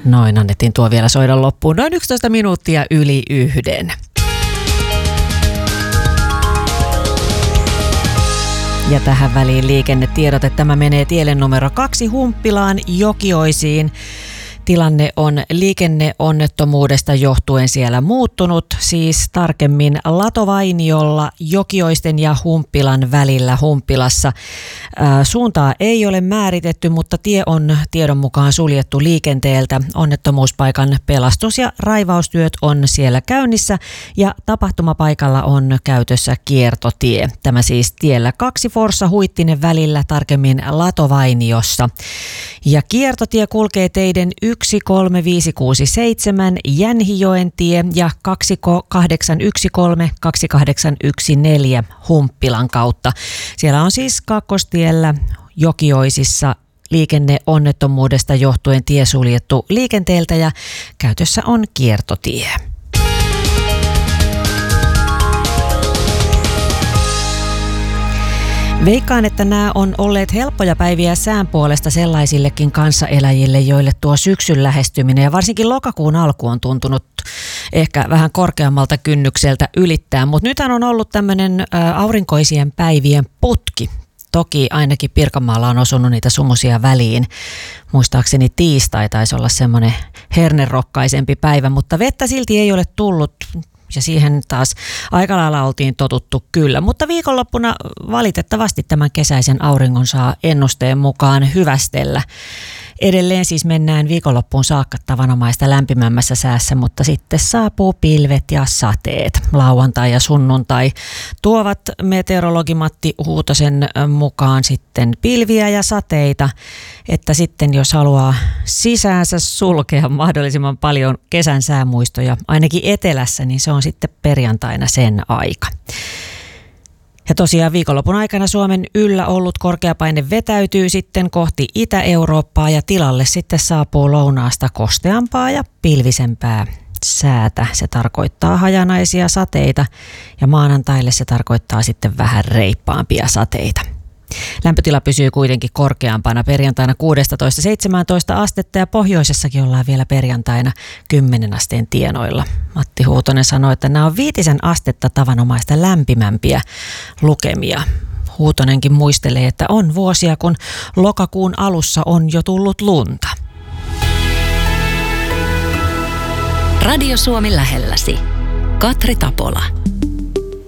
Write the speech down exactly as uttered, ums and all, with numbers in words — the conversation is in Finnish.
Noin, annettiin tuo vielä soida loppuun. Noin yksitoista minuuttia yli yhden. Ja tähän väliin liikennetiedot, että tämä menee tielle numero kaksi Humppilaan Jokioisiin. Tilanne on liikenneonnettomuudesta johtuen siellä muuttunut, siis tarkemmin Latovainiolla Jokioisten ja Humppilan välillä Humppilassa. Ää, suuntaa ei ole määritetty, mutta tie on tiedon mukaan suljettu liikenteeltä. Onnettomuuspaikan pelastus- ja raivaustyöt on siellä käynnissä ja tapahtumapaikalla on käytössä kiertotie. Tämä siis tiellä kaksi Forssa Huittinen välillä, tarkemmin Latovainiossa. Ja kiertotie kulkee teiden yksi kolme viisi kuusi seitsemän Jänhijoen tie ja kaksi kahdeksan yksi kolme kaksi kahdeksan yksi neljä Humppilan kautta. Siellä on siis kakkostiellä Jokioisissa liikenneonnettomuudesta johtuen tie suljettu liikenteeltä ja käytössä on kiertotie. Veikkaan, että nämä on olleet helppoja päiviä sään puolesta sellaisillekin kanssaeläjille, joille tuo syksyn lähestyminen ja varsinkin lokakuun alku on tuntunut ehkä vähän korkeammalta kynnykseltä ylittää. Mutta nythän on ollut tämmöinen aurinkoisien päivien putki. Toki ainakin Pirkanmaalla on osunut niitä sumusia väliin. Muistaakseni tiistai taisi olla semmoinen hernerokkaisempi päivä, mutta vettä silti ei ole tullut. Ja siihen taas aika lailla oltiin totuttu kyllä, mutta viikonloppuna valitettavasti tämän kesäisen auringon saa ennusteen mukaan hyvästellä. Edelleen siis mennään viikonloppuun saakka tavanomaista lämpimämmässä säässä, mutta sitten saapuu pilvet ja sateet. Lauantai ja sunnuntai tuovat meteorologi Matti Huutosen mukaan sitten pilviä ja sateita, että sitten jos haluaa sisäänsä sulkea mahdollisimman paljon kesän säämuistoja, ainakin etelässä, niin se on sitten perjantaina sen aika. Ja tosiaan viikonlopun aikana Suomen yllä ollut korkeapaine vetäytyy sitten kohti Itä-Eurooppaa ja tilalle sitten saapuu lounaasta kosteampaa ja pilvisempää säätä. Se tarkoittaa hajanaisia sateita ja maanantaille se tarkoittaa sitten vähän reippaampia sateita. Lämpötila pysyy kuitenkin korkeampana perjantaina kuusitoista seitsemäntoista astetta ja pohjoisessakin ollaan vielä perjantaina kymmenen asteen tienoilla. Matti Huutonen sanoi, että nämä on viitisen astetta tavanomaista lämpimämpiä lukemia. Huutonenkin muistelee, että on vuosia, kun lokakuun alussa on jo tullut lunta. Radio Suomi lähelläsi. Katri Tapola.